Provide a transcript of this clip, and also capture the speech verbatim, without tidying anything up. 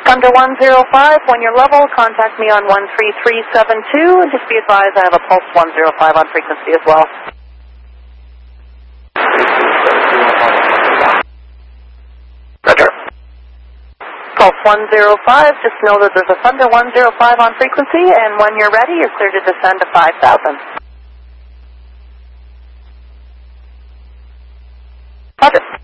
Thunder one zero five, when you're level, contact me on one three three seven two, and just be advised I have a Pulse one zero five on frequency as well. Roger. Pulse one zero five, just know that there's a Thunder one zero five on frequency, and when you're ready, you're clear to descend to five thousand. Roger.